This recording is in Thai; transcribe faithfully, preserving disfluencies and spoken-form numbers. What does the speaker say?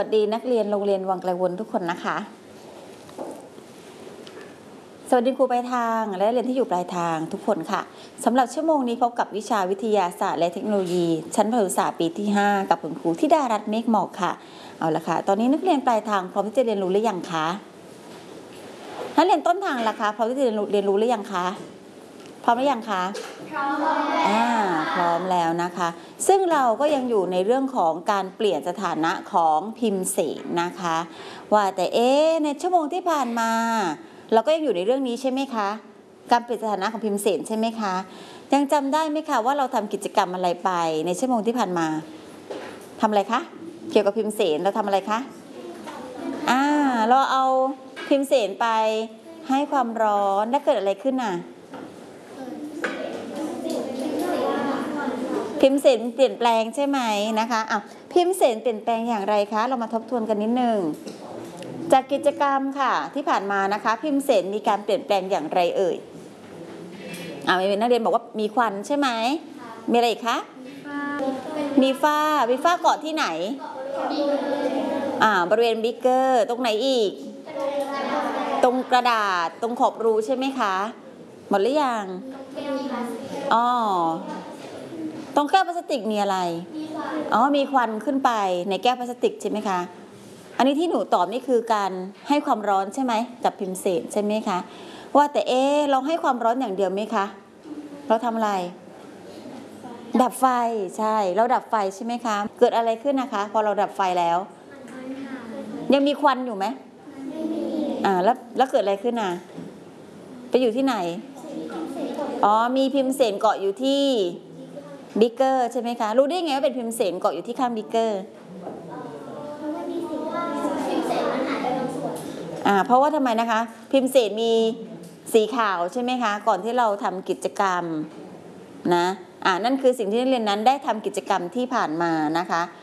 วัสดีนักเรียนโรงเรียนวังไกลวนทุกคนนะคะสวัสดีครูปลายทางและนักเรียนที่อยู่ปลายทางทุกคนค่ะสำหรับชั่วโมงนี้พบกับวิชาวิทยาศาสตร์และเทคโนโลยีชั้นประถมศึกษาปีที่ห้ากับคุณครูธิดารัตน์เมฆหมอกค่ะเอาละค่ะตอนนี้นักเรียนปลายทางพร้อมที่จะเรียนรู้หรือยังคะนักเรียนต้นทางล่ะคะพร้อมที่จะเรียนรู้เรียนรู้หรือยังคะพร้อมหรือยังคะพร้อมแล้วอ่าพร้อมแล้วนะคะซึ่งเราก็ยังอยู่ในเรื่องของการเปลี่ยนสถานะของพิมพ์เสนนะคะว่าแต่เอ๊ะในชั่วโมงที่ผ่านมาเราก็ยังอยู่ในเรื่องนี้ใช่ไหมคะการเปลี่ยนสถานะของพิมพ์เสนใช่ไหมคะยังจำได้ไหมคะว่าเราทำกิจกรรมอะไรไปในชั่วโมงที่ผ่านมาทำอะไรคะเกี่ยวกับพิมพ์เสนเราทำอะไรคะอ่าเราเอาพิมพ์เสนไปให้ความร้อนแล้วเกิดอะไรขึ้นน่ะพิมพ์เสนเปลี่ยนแปลงใช่ไหมนะคะอ่ะพิมพ์เสนเปลี่ยนแปลงอย่างไรคะเรามาทบทวนกันนิดนึงจากกิจกรรมค่ะที่ผ่านมานะคะพิมพ์เสนมีการเปลี่ยนแปลงอย่างไรเอ่ยอ่านักเรียนบอกว่ามีควันใช่ไหมมีอะไรอีกคะมีฝ้ามีฝ้าเกาะที่ไหนอ่าบริเวณบิ๊กเกอร์ตรงไหนอีกตรงกระดาษตรงขอบรูใช่ไหมคะหมดหรือยังอ๋อตรงแก้วพลาสติกมีอะไรอ๋อมีควันขึ้นไปในแก้วพลาสติกใช่ไหมคะอันนี้ที่หนูตอบนี่คือการให้ความร้อนใช่ไหมกับพิมพ์เสนใช่ไหมคะว่าแต่เอ๊ะเราให้ความร้อนอย่างเดียวไหมคะเราทำอะไรดับไฟใช่เราดับไฟใช่ไหมคะเกิดอะไรขึ้นนะคะพอเราดับไฟแล้วยังมีควันอยู่ไหมอ่าแล้วแล้วเกิดอะไรขึ้นอ่ะไปอยู่ที่ไหนอ๋อมีพิมพ์เสนเกาะอยู่ที่บิ๊กเกอร์ใช่ไหมคะรู้ได้ไงว่าเป็นพิมพ์เสนเกาะอยู่ที่ข้างบิ๊กเกอร์อ่าเพราะว่าทำไมนะคะพิมพ์เสนมีสีขาวใช่ไหมคะก่อนที่เราทำกิจกรรมนะอ่านั่นคือสิ่งที่นักเรียนนั้นได้ทำกิจกรรมที่ผ่านมานะคะ